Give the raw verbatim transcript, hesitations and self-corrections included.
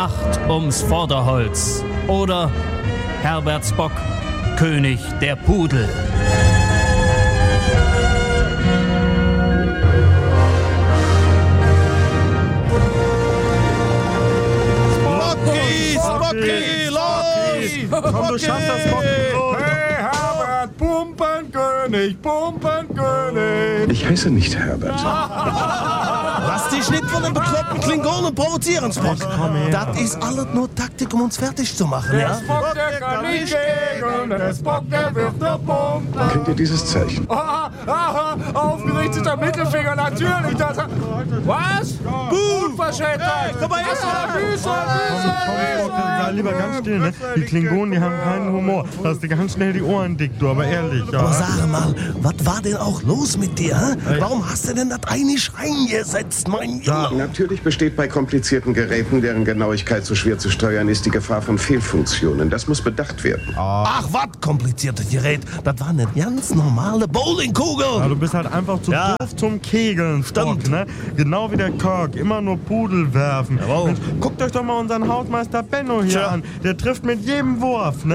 Schlacht ums Vorderholz oder Herbert Spock, König der Pudel. Spocky, Spocky, los! Komm, du schaffst das, Spocky, los! Hey Herbert, Pumpenkönig, Pumpenkönig. Ich heiße nicht Herbert. Lass dich nicht von den bekloppten Klingonen provozieren, Spock. Komm her. Das ist alles nur Taktik, um uns fertig zu machen, Der ja? Spock, der kann nicht kegeln, der Spock, der wirft nur Pumpen. Kennt ihr dieses Zeichen? Aha, aha, aufgerichteter Mittelfinger, natürlich. Das, was? Unverschämtheit. komm mal her. Büße, Komm, sei lieber ganz still, ne? Die Klingonen, die haben keinen Humor. Da hast du ganz schnell die Ohren dick, du, aber ehrlich, ja. Aber sag mal, was war denn auch los mit dir, hä? Warum hast du denn das einig reingesetzt, mein Junge? Natürlich besteht bei komplizierten Geräten, deren Genauigkeit so schwer zu steuern ist, die Gefahr von Fehlfunktionen. Das muss bedacht werden. Ach, was kompliziertes Gerät. Das war eine ganz normale Bowlingkugel. Ja, du bist halt einfach zu Ja. doof zum Kegeln, Spock, Stimmt. ne? Genau wie der Kirk, immer nur Pudel werfen. Jawohl. Mensch, guckt euch doch mal unseren Hausmeister Benno hier Tja. an. Der trifft mit jedem Wurf, ne?